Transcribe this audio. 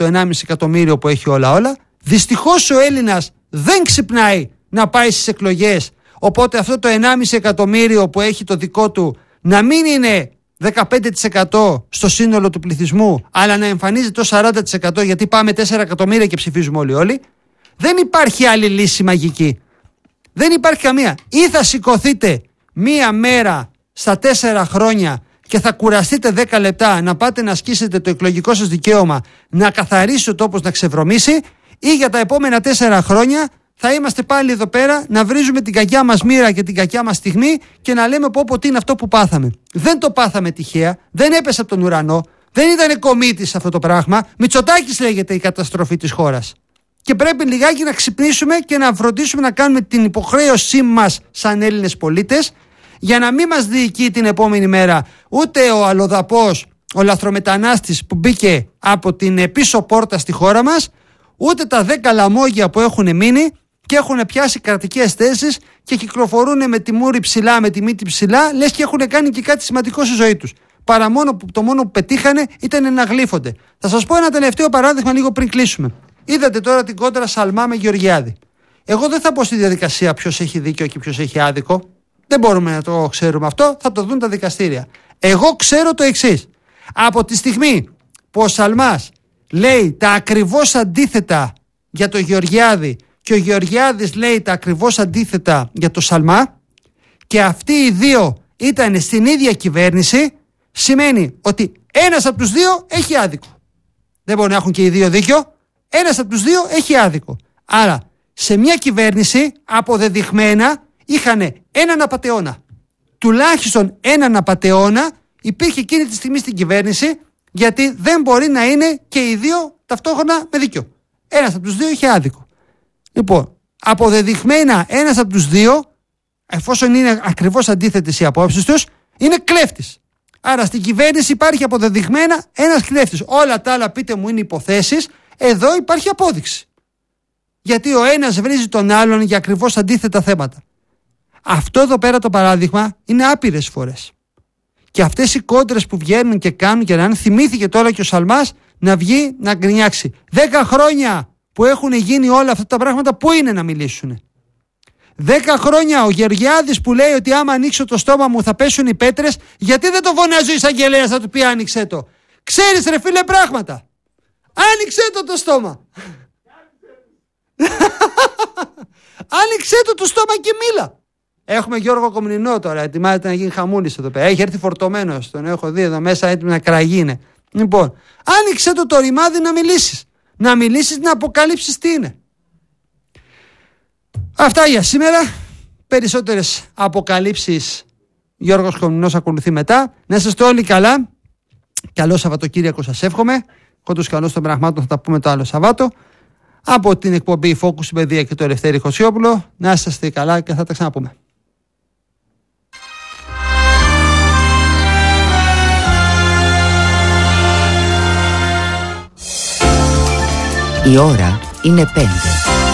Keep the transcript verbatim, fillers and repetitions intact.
το ενάμιση εκατομμύριο που έχει όλα όλα. Δυστυχώς ο Έλληνας δεν ξυπνάει να πάει στις εκλογές, οπότε αυτό το ενάμιση εκατομμύριο που έχει το δικό του να μην είναι δεκαπέντε τοις εκατό στο σύνολο του πληθυσμού, αλλά να εμφανίζεται το σαράντα τοις εκατό, γιατί πάμε τέσσερα εκατομμύρια και ψηφίζουμε όλοι όλοι. Δεν υπάρχει άλλη λύση μαγική. Δεν υπάρχει καμία. Ή θα σηκωθείτε μία μέρα στα τέσσερα χρόνια και θα κουραστείτε δέκα λεπτά να πάτε να ασκήσετε το εκλογικό σας δικαίωμα, να καθαρίσει ο τόπος, να ξεβρωμίσει, ή για τα επόμενα τέσσερα χρόνια θα είμαστε πάλι εδώ πέρα να βρίζουμε την κακιά μας μοίρα και την κακιά μας στιγμή και να λέμε πω πω τι είναι αυτό που πάθαμε. Δεν το πάθαμε τυχαία, δεν έπεσε από τον ουρανό, δεν ήταν κομίτης αυτό το πράγμα. Μητσοτάκης λέγεται η καταστροφή της χώρας. Και πρέπει λιγάκι να ξυπνήσουμε και να φροντίσουμε να κάνουμε την υποχρέωσή μας σαν Έλληνες πολίτες, για να μην μας διοικεί την επόμενη μέρα ούτε ο αλλοδαπός, ο λαθρομετανάστης που μπήκε από την πίσω πόρτα στη χώρα μας, ούτε τα δέκα λαμόγια που έχουν μείνει και έχουν πιάσει κρατικές θέσεις και κυκλοφορούν με τη μούρη ψηλά, με τη μύτη ψηλά, λες και έχουν κάνει και κάτι σημαντικό στη ζωή τους. Παρά μόνο που το μόνο που πετύχανε ήταν να γλύφονται. Θα σας πω ένα τελευταίο παράδειγμα λίγο πριν κλείσουμε. Είδατε τώρα την κόντρα Σαλμά με Γεωργιάδη. Εγώ δεν θα πω στη διαδικασία ποιος έχει δίκιο και ποιος έχει άδικο. Δεν μπορούμε να το ξέρουμε αυτό, θα το δουν τα δικαστήρια. Εγώ ξέρω το εξής. Από τη στιγμή που ο Σαλμάς λέει τα ακριβώς αντίθετα για το Γεωργιάδη και ο Γεωργιάδης λέει τα ακριβώς αντίθετα για το Σαλμά και αυτοί οι δύο ήταν στην ίδια κυβέρνηση, σημαίνει ότι ένας από τους δύο έχει άδικο. Δεν μπορεί να έχουν και οι δύο δίκιο. Ένας από τους δύο έχει άδικο. Άρα σε μια κυβέρνηση αποδεδειγμένα είχαν έναν απατεώνα. Τουλάχιστον έναν απατεώνα υπήρχε εκείνη τη στιγμή στην κυβέρνηση, γιατί δεν μπορεί να είναι και οι δύο ταυτόχρονα με δίκιο. Ένας από τους δύο είχε άδικο. Λοιπόν, αποδεδειγμένα ένας από τους δύο, εφόσον είναι ακριβώς αντίθετες οι απόψεις τους, είναι κλέφτης. Άρα στην κυβέρνηση υπάρχει αποδεδειγμένα ένας κλέφτης. Όλα τα άλλα πείτε μου είναι υποθέσεις, εδώ υπάρχει απόδειξη. Γιατί ο ένας βρίζει τον άλλον για ακριβώς αντίθετα θέματα. Αυτό εδώ πέρα το παράδειγμα είναι άπειρες φορές. Και αυτές οι κόντρες που βγαίνουν και κάνουν και να είναι, θυμήθηκε τώρα και ο Σαλμάς να βγει να γκρινιάξει. Δέκα χρόνια που έχουν γίνει όλα αυτά τα πράγματα, πού είναι να μιλήσουν. Δέκα χρόνια ο Γεωργιάδης που λέει ότι άμα ανοίξω το στόμα μου θα πέσουν οι πέτρες, γιατί δεν το φωνάζει ο εισαγγελέας να του πει άνοιξε το. Ξέρεις ρε φίλε πράγματα. Άνοιξε το το στόμα. Άνοιξε το το στόμα και μίλα. Έχουμε Γιώργο Κομνηνό τώρα, ετοιμάζεται να γίνει χαμούλης εδώ πέρα. Έχει έρθει φορτωμένος, τον έχω δει εδώ μέσα, έτοιμο να κραγίνε. Λοιπόν, άνοιξε το το ρημάδι να μιλήσεις. Να μιλήσεις, να αποκαλύψεις τι είναι. Αυτά για σήμερα. Περισσότερες αποκαλύψεις Γιώργος Κομνηνός ακολουθεί μετά. Να είστε όλοι καλά. Καλό Σαββατοκύριακο σας εύχομαι. Κόντως καλώς των πραγμάτων θα τα πούμε το άλλο Σαββάτο. Από την εκπομπή Focus Παιδεία και το Ελευθέρη Χωσιόπουλο. Να είστε καλά και θα τα ξαναπούμε. Η ώρα είναι πέντε.